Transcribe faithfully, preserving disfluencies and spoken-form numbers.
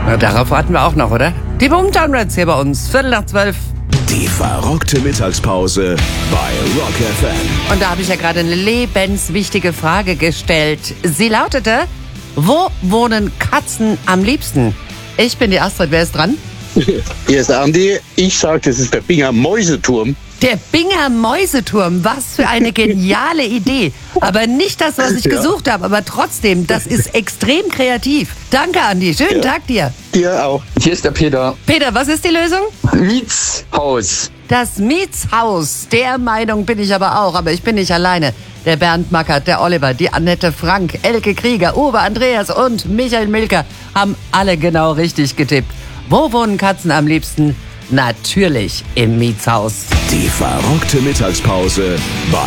Na, darauf warten wir auch noch, oder? Die Boomtown Rats hier bei uns, Viertel nach zwölf. Die verrockte Mittagspause bei Rock F M. Und da habe ich ja gerade eine lebenswichtige Frage gestellt. Sie lautete, wo wohnen Katzen am liebsten? Ich bin die Astrid, wer ist dran? Hier ist Andi. Ich sag, das ist der Binger Mäuseturm. Der Binger Mäuseturm, was für eine geniale Idee. Aber nicht das, was ich Ja. gesucht habe, aber trotzdem, das ist extrem kreativ. Danke, Andi. Schönen Ja. Tag dir. Dir auch. Hier ist der Peter. Peter, was ist die Lösung? Mietshaus. Das Mietshaus. Der Meinung bin ich aber auch, aber ich bin nicht alleine. Der Bernd Mackert, der Oliver, die Annette Frank, Elke Krieger, Uwe Andreas und Michael Milker haben alle genau richtig getippt. Wo wohnen Katzen am liebsten? Natürlich im Mietshaus. Die verrockte Mittagspause bei